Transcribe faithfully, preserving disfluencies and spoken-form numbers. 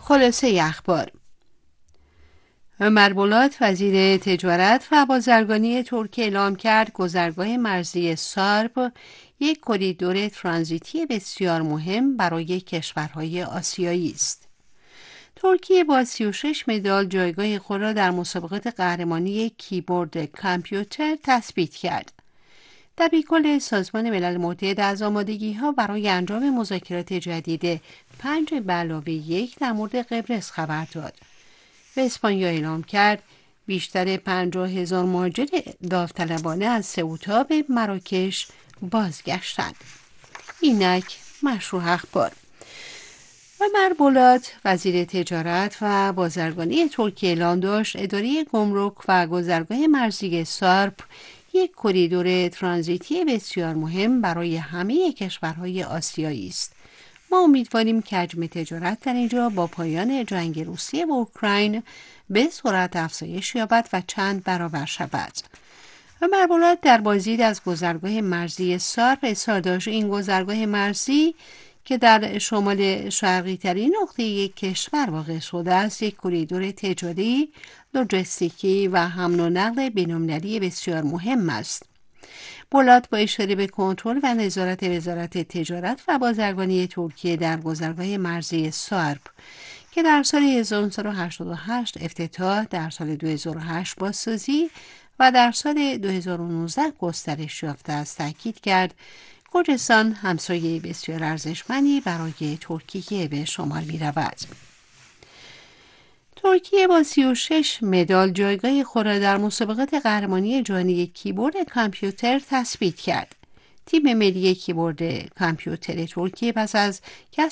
خلاصه اخبار: عمر بولات وزیر تجارت و بازرگانی ترکیه اعلام کرد گذرگاه مرزی سارپ یک کریدور ترانزیتی بسیار مهم برای کشورهای آسیایی است. ترکیه با سی و شش مدال جایگاه خود را در مسابقات قهرمانی کیبورد کامپیوتر تثبیت کرد. دبیرکل سازمان ملل متحد از آمادگی‌ها برای انجام مذاکرات جدید پنج به علاوه یک در مورد قبرس خبر داد. به اسپانیا اعلام کرد بیشتر پنجاه هزار مهاجر داوطلبانه از سئوتا به مراکش بازگشتند. اینک مشروع اخبار. عمر بولات وزیر تجارت و بازرگانی ترکیه اعلام داشت اداره گمرک و گذرگاه مرزی سارپ یک کریدور ترانزیتی بسیار مهم برای همه کشورهای آسیایی است. ما امیدواریم که حجم تجارت در اینجا با پایان جنگ روسیه و اوکراین به سرعت افزایش یابد و چند برابر شود. عمر بولات در بازدید از گذرگاه مرزی سارپ اظهار داشت این گذرگاه مرزی که در شمال شرقی ترین نقطه یک کشور واقع شده است، یک کریدور تجاری، لوجستیکی و حمل و نقل بین‌المللی بسیار مهم است. بولات با اشاره به کنترل و نظارت وزارت تجارت و بازرگانی ترکیه در گذرگاه مرزی سارپ که در سال هزار و نهصد و هشتاد و هشت افتتاح، در سال دو هزار و هشت بازسازی و در سال دو هزار و نوزده گسترش یافته است، تاکید کرد گرجستان همسایه بسیار ارزشمندی برای ترکیه به شمار می رود. ترکیه با سی و شش مدال جایگاه خود را در مسابقات قهرمانی جهانی کیبورد کامپیوتر تثبیت کرد. تیم ملی کیبورد کامپیوتر ترکیه پس از